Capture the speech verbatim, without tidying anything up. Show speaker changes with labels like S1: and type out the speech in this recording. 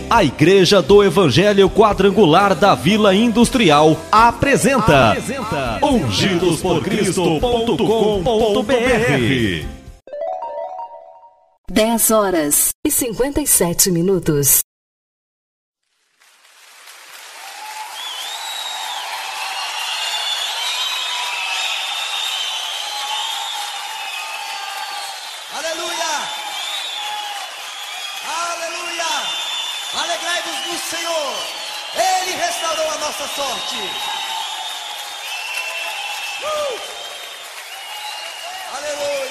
S1: A Igreja do Evangelho Quadrangular da Vila Industrial apresenta, apresenta ungidos por cristo ponto com ponto br.
S2: dez horas e cinquenta e sete minutos.
S3: Aleluia! Aleluia! Alegrai-vos no Senhor! Ele restaurou a nossa sorte! Uh! Aleluia!